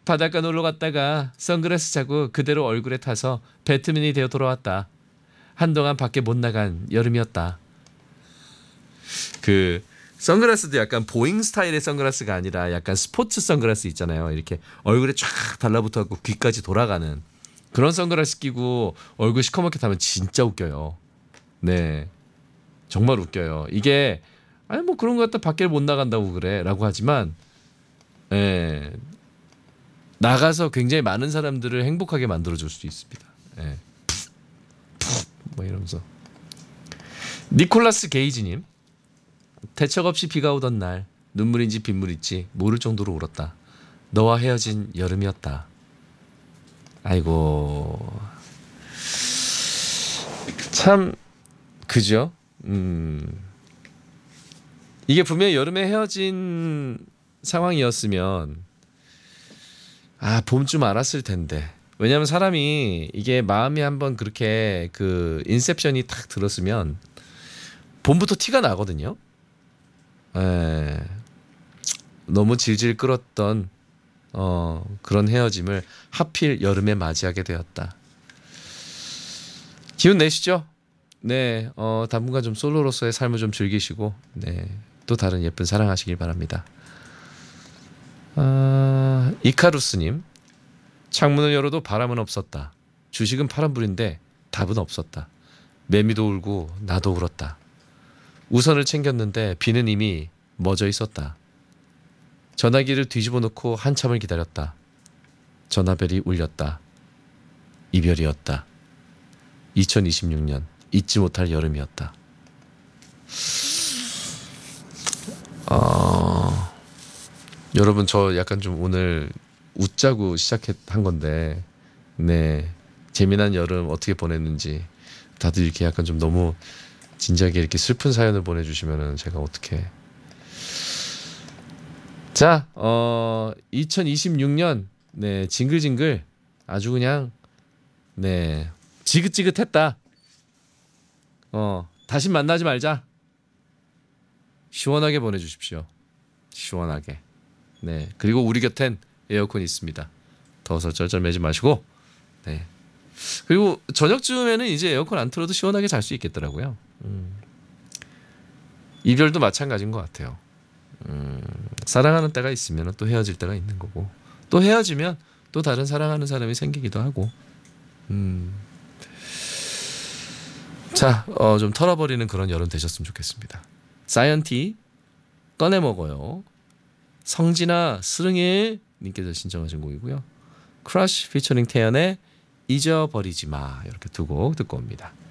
바닷가 놀러 갔다가 선글라스 자고 그대로 얼굴에 타서 배트맨이 되어 돌아왔다. 한동안 밖에 못 나간 여름이었다. 그 선글라스도 약간 보잉 스타일의 선글라스가 아니라 약간 스포츠 선글라스 있잖아요. 이렇게 얼굴에 쫙 달라붙어갖고 귀까지 돌아가는 그런 선글라스 끼고 얼굴 시커멓게 타면 진짜 웃겨요. 네, 정말 웃겨요. 이게 아니 뭐 그런 거 갖다 밖에 못 나간다고 그래라고 하지만, 예, 나가서 굉장히 많은 사람들을 행복하게 만들어줄 수 있습니다. 예, 뭐 이러면서 니콜라스 게이지님. 대책 없이 비가 오던 날 눈물인지 빗물인지 모를 정도로 울었다. 너와 헤어진 여름이었다. 아이고 참 그죠? 이게 분명히 여름에 헤어진 상황이었으면 봄쯤 알았을 텐데. 왜냐하면 사람이 이게 마음이 한번 그렇게 그 인셉션이 탁 들었으면 봄부터 티가 나거든요. 에, 너무 질질 끌었던 그런 헤어짐을 하필 여름에 맞이하게 되었다. 기운 내시죠? 네, 당분간 좀 솔로로서의 삶을 좀 즐기시고, 네, 또 다른 예쁜 사랑하시길 바랍니다. 이카루스님, 창문을 열어도 바람은 없었다. 주식은 파란불인데 답은 없었다. 매미도 울고 나도 울었다. 우산을 챙겼는데 비는 이미 멎어 있었다. 전화기를 뒤집어 놓고 한참을 기다렸다. 전화벨이 울렸다. 이별이었다. 2026년 잊지 못할 여름이었다. 여러분 저 약간 좀 오늘 웃자고 시작한 건데, 네, 재미난 여름 어떻게 보냈는지 다들 이렇게 약간 좀 너무 진지하게 이렇게 슬픈 사연을 보내주시면은 제가 어떻게. 자, 2026년 네 징글징글 아주 그냥 네 지긋지긋했다. 다시 만나지 말자. 시원하게 보내주십시오. 시원하게. 네, 그리고 우리 곁엔 에어컨이 있습니다. 더워서 쩔쩔 매지 마시고. 네. 그리고 저녁쯤에는 이제 에어컨 안 틀어도 시원하게 잘 수 있겠더라고요. 이별도 마찬가지인 것 같아요. 사랑하는 때가 있으면 또 헤어질 때가 있는 거고, 또 헤어지면 또 다른 사랑하는 사람이 생기기도 하고. 자, 좀 털어버리는 그런 여름 되셨으면 좋겠습니다. 사이언티 꺼내 먹어요. 성진아 스릉일 님께서 신청하신 곡이고요. 크러쉬 피처링 태연의 잊어버리지 마, 이렇게 두 곡 듣고 옵니다.